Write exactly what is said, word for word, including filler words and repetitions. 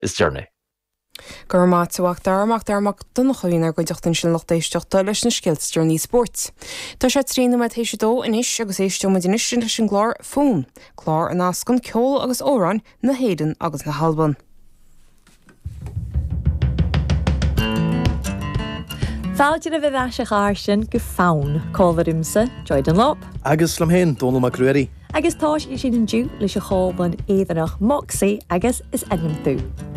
is dearna. Gur mátáach darmach darmach donna chuoinar go deachtain sin lochtéisteachta leis na sciltear ní sport. Tá sé trína me tééis dó inis agus éistú me dinis sin leis an glár fón, chlár an ascan ceol agus órán na héan agus na halban. Fáilte a bheith eise gáir sin go fán, cóhar imsa, joid an lop. Agus slam hen, Donald McCreary. Agus táis i sin an dú leis a chóban éidirnach moxie agus is enim tú.